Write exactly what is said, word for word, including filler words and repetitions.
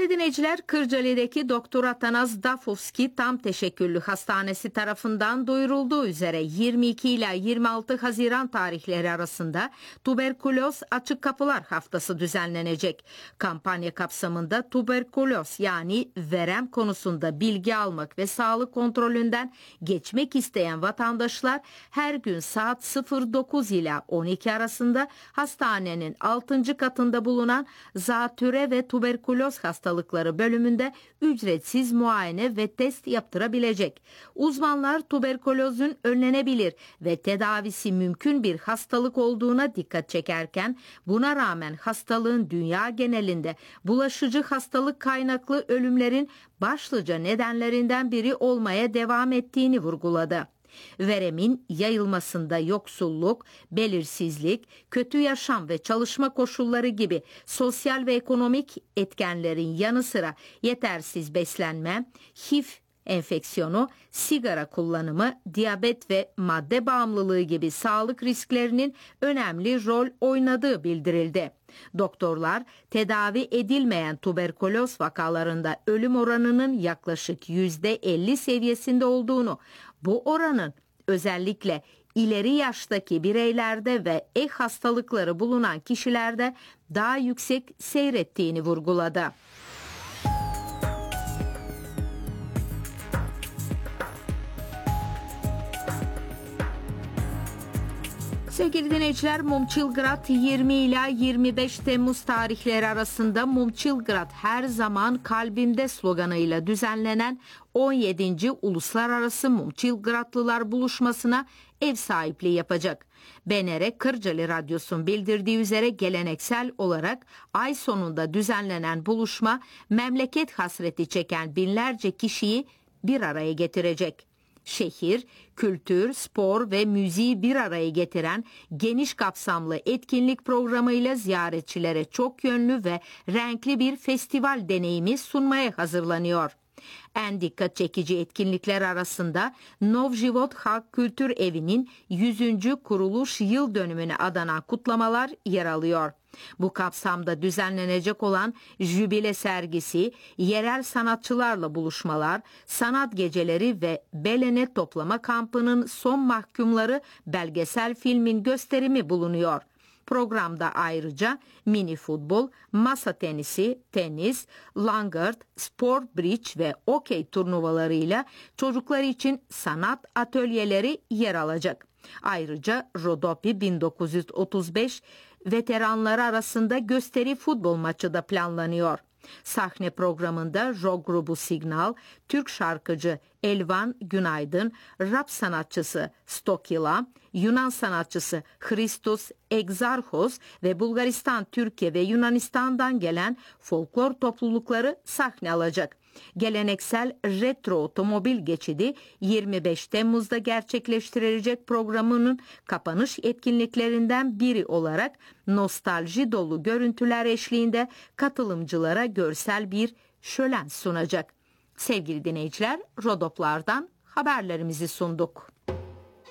Değerli dinleyiciler, Kırcaali'deki Doktor Atanaz Dafovski Tam Teşekküllü Hastanesi tarafından duyurulduğu üzere yirmi iki ila yirmi altı Haziran tarihleri arasında Tuberkuloz Açık Kapılar Haftası düzenlenecek. Kampanya kapsamında tuberkuloz yani verem konusunda bilgi almak ve sağlık kontrolünden geçmek isteyen vatandaşlar her gün saat sıfır dokuz ila on iki arasında hastanenin altıncı katında bulunan zatüre ve tuberkuloz hastalıkları bölümünde ücretsiz muayene ve test yaptırabilecek. Uzmanlar tuberkulozun önlenebilir ve tedavisi mümkün bir hastalık olduğuna dikkat çekerken buna rağmen hastalığın dünya genelinde bulaşıcı hastalık kaynaklı ölümlerin başlıca nedenlerinden biri olmaya devam ettiğini vurguladı. Veremin yayılmasında yoksulluk, belirsizlik, kötü yaşam ve çalışma koşulları gibi sosyal ve ekonomik etkenlerin yanı sıra yetersiz beslenme, H I V enfeksiyonu, sigara kullanımı, diyabet ve madde bağımlılığı gibi sağlık risklerinin önemli rol oynadığı bildirildi. Doktorlar, tedavi edilmeyen tuberkuloz vakalarında ölüm oranının yaklaşık yüzde elli seviyesinde olduğunu, bu oranın özellikle ileri yaştaki bireylerde ve ek hastalıkları bulunan kişilerde daha yüksek seyrettiğini vurguladı. Sevgili dinleyiciler, Mumçilgrad yirmi ila yirmi beş Temmuz tarihleri arasında Mumçilgrad her zaman kalbimde sloganıyla düzenlenen on yedinci Uluslararası Mumçilgradlılar buluşmasına ev sahipliği yapacak. B N R Kırcaali Radyosu'nun bildirdiği üzere geleneksel olarak ay sonunda düzenlenen buluşma memleket hasreti çeken binlerce kişiyi bir araya getirecek. Şehir, kültür, spor ve müziği bir araya getiren geniş kapsamlı etkinlik programıyla ziyaretçilere çok yönlü ve renkli bir festival deneyimi sunmaya hazırlanıyor. En dikkat çekici etkinlikler arasında Novjivod Halk Kültür Evi'nin yüzüncü kuruluş yıl dönümüne adanan kutlamalar yer alıyor. Bu kapsamda düzenlenecek olan jübile sergisi, yerel sanatçılarla buluşmalar, sanat geceleri ve Belene toplama kampının son mahkumları belgesel filmin gösterimi bulunuyor. Programda ayrıca mini futbol, masa tenisi, tenis, langırt, spor, bridge ve okey turnuvalarıyla çocuklar için sanat atölyeleri yer alacak. Ayrıca Rodopi bin dokuz yüz otuz beş veteranları arasında gösteri futbol maçı da planlanıyor. Sahne programında rock grubu Signal, Türk şarkıcı Elvan Günaydın, rap sanatçısı Stokila, Yunan sanatçısı Christos Exarchos ve Bulgaristan, Türkiye ve Yunanistan'dan gelen folklor toplulukları sahne alacak. Geleneksel retro otomobil geçidi yirmi beş Temmuz'da gerçekleştirilecek programının kapanış etkinliklerinden biri olarak nostalji dolu görüntüler eşliğinde katılımcılara görsel bir şölen sunacak. Sevgili dinleyiciler, Rodoplardan haberlerimizi sunduk.